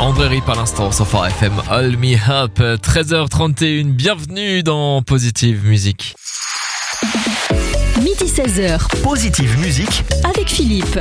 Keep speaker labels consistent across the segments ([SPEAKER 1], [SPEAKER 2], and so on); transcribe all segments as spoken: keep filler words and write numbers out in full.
[SPEAKER 1] André Rieu par l'instant sur Phare F M, All Me Up, treize heures trente et une, bienvenue dans Positive Musique.
[SPEAKER 2] Midi seize heures,
[SPEAKER 3] Positive Musique
[SPEAKER 2] avec Philippe.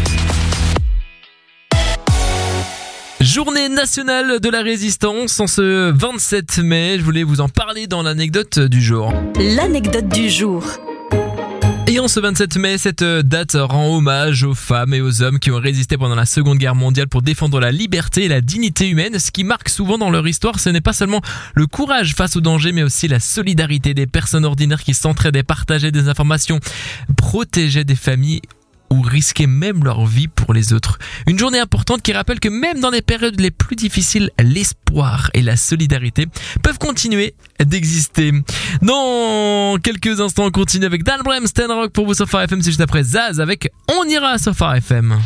[SPEAKER 1] Journée nationale de la résistance en ce vingt-sept mai, je voulais vous en parler dans l'anecdote du jour.
[SPEAKER 2] L'anecdote du jour.
[SPEAKER 1] Et en ce vingt-sept mai, cette date rend hommage aux femmes et aux hommes qui ont résisté pendant la Seconde Guerre mondiale pour défendre la liberté et la dignité humaine. Ce qui marque souvent dans leur histoire, ce n'est pas seulement le courage face au danger, mais aussi la solidarité des personnes ordinaires qui s'entraidaient, partageaient des informations, protégeaient des familles ou risquaient même leur vie pour les autres. Une journée importante qui rappelle que même dans les périodes les plus difficiles, l'espoir et la solidarité peuvent continuer d'exister. Dans quelques instants, on continue avec Dan Brem, Stand Rock pour vous sur Phare F M, c'est juste après Zaz avec On ira sur Phare F M.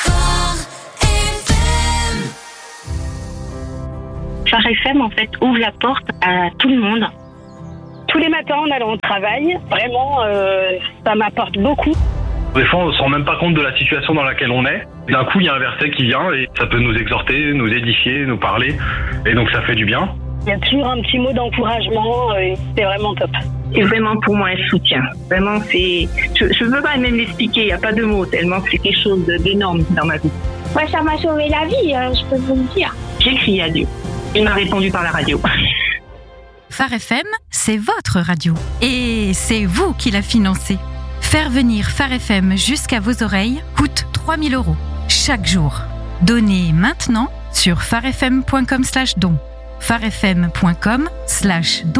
[SPEAKER 4] Phare F M, en fait, ouvre la porte à tout le monde. Tous les matins, en allant au travail, vraiment, euh, ça m'apporte beaucoup.
[SPEAKER 5] Des fois, on ne se rend même pas compte de la situation dans laquelle on est. D'un coup, il y a un verset qui vient et ça peut nous exhorter, nous édifier, nous parler. Et donc, ça fait du bien.
[SPEAKER 4] Il y a toujours un petit mot d'encouragement et c'est vraiment top.
[SPEAKER 6] C'est vraiment pour moi un soutien. Vraiment, c'est, je ne peux pas même l'expliquer, il n'y a pas de mots, tellement c'est quelque chose d'énorme dans ma vie.
[SPEAKER 7] Moi, ça m'a sauvé la vie, hein, je peux vous le dire.
[SPEAKER 6] J'ai crié à Dieu. Il m'a répondu par la radio.
[SPEAKER 8] Phare F M, c'est votre radio. Et c'est vous qui la financez. Faire venir Phare F M jusqu'à vos oreilles coûte trois mille euros chaque jour. Donnez maintenant sur farefm point com slash don. farefm point com slash don.